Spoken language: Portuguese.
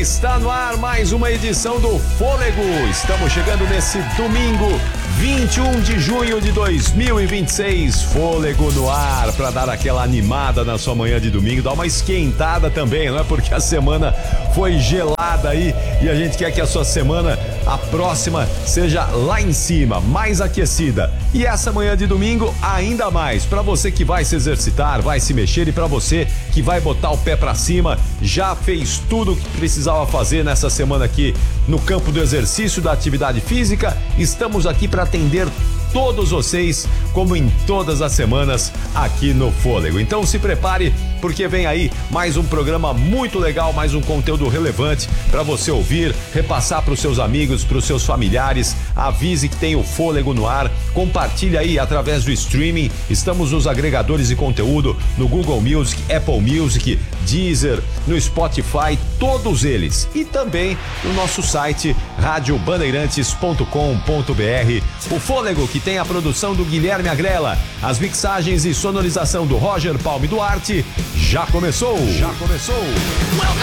Está no ar mais uma edição do Fôlego. Estamos chegando nesse domingo, 21 de junho de 2026. Fôlego no ar para dar aquela animada na sua manhã de domingo, dar uma esquentada também, não é? Porque a semana foi gelada aí e a gente quer que a sua semana, a próxima, seja lá em cima, mais aquecida. E essa manhã de domingo ainda mais, para você que vai se exercitar, vai se mexer, e para você que vai botar o pé para cima, já fez tudo o que precisava fazer nessa semana aqui no campo do exercício, da atividade física. Estamos aqui para atender todos vocês, como em todas as semanas aqui no Fôlego. Então se prepare, porque vem aí mais um programa muito legal, mais um conteúdo relevante para você ouvir, repassar para os seus amigos, para os seus familiares. Avise que tem o Fôlego no ar, compartilhe aí através do streaming. Estamos nos agregadores de conteúdo, no Google Music, Apple Music, Deezer, no Spotify, todos eles. E também no nosso site radiobandeirantes.com.br. O Fôlego, que tem a produção do Guilherme Agrela, as mixagens e sonorização do Roger Palme Duarte, já começou! Já começou!